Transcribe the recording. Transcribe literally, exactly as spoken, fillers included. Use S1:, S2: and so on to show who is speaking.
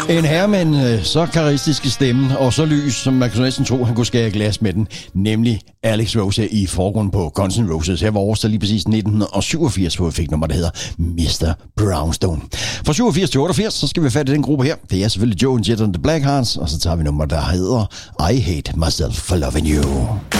S1: En herre med en øh, så karakteristisk stemme og så lys, som man kan næsten tro, han kunne skære glas med den, nemlig Alex Rose i forgrunden på Guns N' Roses. Her var årstal lige præcis nitten syvogfirs, hvor vi fik nummer, der hedder mister Brownstone. Fra syvogfirs til otteogfirs, så skal vi fat i den gruppe her. Det er selvfølgelig Joe and Jet and the Blackhearts, og så tager vi nummer, der hedder I Hate Myself for Loving You.